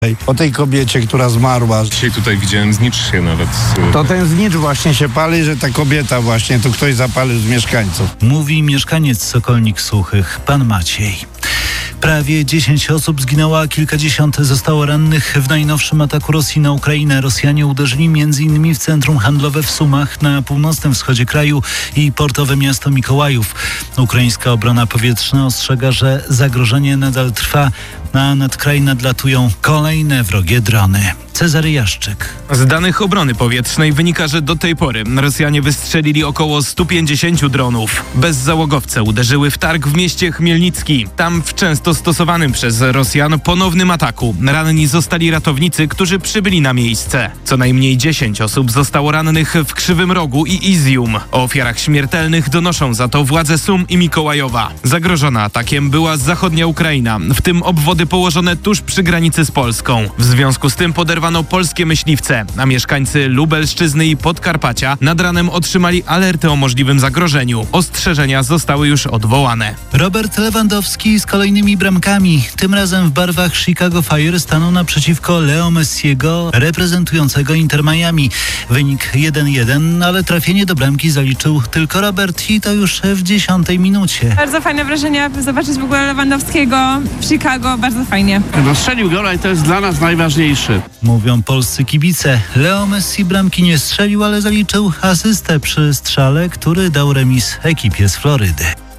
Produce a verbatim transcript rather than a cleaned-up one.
o tej kobiecie, która zmarła. Dzisiaj tutaj widziałem znicz się nawet. To ten znicz właśnie się pali, że ta kobieta właśnie, tu ktoś zapalił z mieszkańców. Mówi mieszkaniec Sokolnik Suchych, pan Maciej. Prawie dziesięć osób zginęło, a kilkadziesiąt zostało rannych w najnowszym ataku Rosji na Ukrainę. Rosjanie uderzyli m.in. w centrum handlowe w Sumach na północnym wschodzie kraju i portowe miasto Mikołajów. Ukraińska obrona powietrzna ostrzega, że zagrożenie nadal trwa, a nad kraj nadlatują kolejne wrogie drony. Cezary Jaszczyk. Z danych obrony powietrznej wynika, że do tej pory Rosjanie wystrzelili około sto pięćdziesiąt dronów. Bezzałogowce uderzyły w targ w mieście Chmielnicki. Tam w często stosowanym przez Rosjan ponownym ataku ranni zostali ratownicy, którzy przybyli na miejsce. Co najmniej dziesięć osób zostało rannych w Krzywym Rogu i Izium. O ofiarach śmiertelnych donoszą za to władze Sum i Mikołajowa. Zagrożona atakiem była zachodnia Ukraina, w tym obwody położone tuż przy granicy z Polską. W związku z tym poderwano polskie myśliwce, a mieszkańcy Lubelszczyzny i Podkarpacia nad ranem otrzymali alerty o możliwym zagrożeniu. Ostrzeżenia zostały już odwołane. Robert Lewandowski z kolejnymi bramkami. Tym razem w barwach Chicago Fire stanął naprzeciwko Leo Messiego, reprezentującego Inter Miami. Wynik jeden jeden, ale trafienie do bramki zaliczył tylko Robert i to już w dziesiątej minucie. Bardzo fajne wrażenie zobaczyć w ogóle Lewandowskiego w Chicago, bardzo fajnie. No strzelił gola i to jest dla nas najważniejsze. Mówią polscy kibice. Leo Messi bramki nie strzelił, ale zaliczył asystę przy strzale, który dał remis ekipie z Florydy.